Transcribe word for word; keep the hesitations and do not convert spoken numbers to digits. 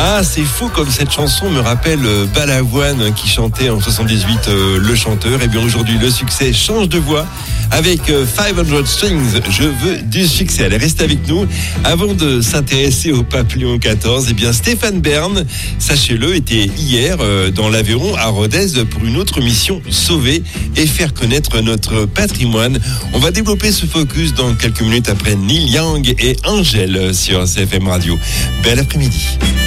Ah, c'est fou comme cette chanson me rappelle euh, Balavoine qui chantait en soixante-dix-huit euh, Le Chanteur. Et bien aujourd'hui, le succès change de voix avec euh, cinq cents Strings. Je veux du succès. Allez, restez avec nous. Avant de s'intéresser au pape Léon quatorze, eh bien Stéphane Bern, sachez-le, était hier euh, dans l'Aveyron à Rodez pour une autre mission, sauver et faire connaître notre patrimoine. On va développer ce focus dans quelques minutes après Neil Young et Angèle sur C F M Radio. Bel après-midi.